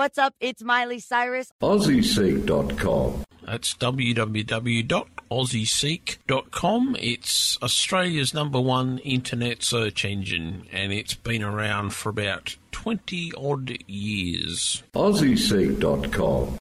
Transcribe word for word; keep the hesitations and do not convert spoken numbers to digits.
What's up? It's Miley Cyrus. Aussie Seek dot com. That's w w w dot aussie seek dot com. It's Australia's number one internet search engine, and it's been around for about twenty odd years. Aussie Seek dot com.